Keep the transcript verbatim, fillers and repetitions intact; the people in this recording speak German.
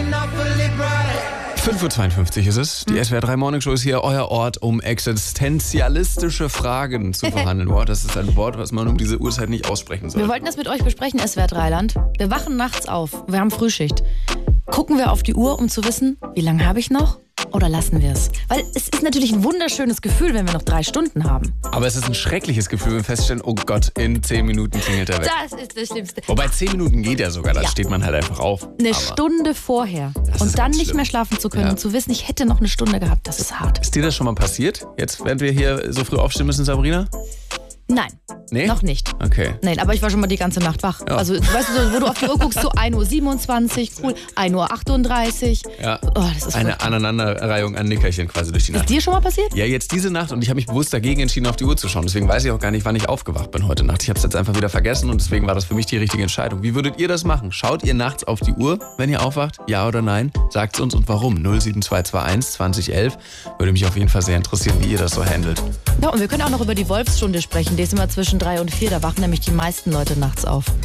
fünf Uhr zweiundfünfzig ist es. Die S W R drei Morning Show ist hier euer Ort, um existenzialistische Fragen zu verhandeln. Wow, das ist ein Wort, was man um diese Uhrzeit nicht aussprechen soll. Wir wollten das mit euch besprechen, S W R drei Land. Wir wachen nachts auf, wir haben Frühschicht. Gucken wir auf die Uhr, um zu wissen, wie lange habe ich noch? Oder lassen wir es? Weil es ist natürlich ein wunderschönes Gefühl, wenn wir noch drei Stunden haben. Aber es ist ein schreckliches Gefühl, wenn wir feststellen, oh Gott, in zehn Minuten klingelt er weg. Das ist das Schlimmste. Wobei zehn Minuten geht ja sogar, da Ja. steht man halt einfach auf. Eine Aber Stunde vorher. Das Und ist dann ganz nicht schlimm. mehr schlafen zu können Ja. und zu wissen, ich hätte noch eine Stunde gehabt, das ist hart. Ist dir das schon mal passiert? Jetzt, während wir hier so früh aufstehen müssen, Sabrina? Nein, Nee? noch nicht. Okay. Nein, aber ich war schon mal die ganze Nacht wach. Ja. Also, weißt du, so, wo du auf die Uhr guckst, so ein Uhr siebenundzwanzig, cool, ein Uhr achtunddreißig. Ja. Oh, das ist Eine verrückt. Aneinanderreihung an Nickerchen quasi durch die Nacht. Ist dir schon mal passiert? Ja, jetzt diese Nacht und ich habe mich bewusst dagegen entschieden, auf die Uhr zu schauen. Deswegen weiß ich auch gar nicht, wann ich aufgewacht bin heute Nacht. Ich habe es jetzt einfach wieder vergessen und deswegen war das für mich die richtige Entscheidung. Wie würdet ihr das machen? Schaut ihr nachts auf die Uhr, wenn ihr aufwacht? Ja oder nein? Sagt's uns und warum? null sieben zwei zwei eins zwanzig elf. Würde mich auf jeden Fall sehr interessieren, wie ihr das so handelt. Ja, und wir können auch noch über die Wolfsstunde sprechen. Die ist immer zwischen drei und vier. Da wachen nämlich die meisten Leute nachts auf.